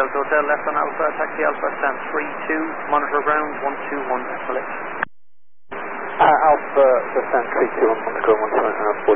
Delta Hotel, left on Alpha, taxi Alpha, stand 32, monitor ground 121, select. Alpha, stand 32 on monitor ground 121.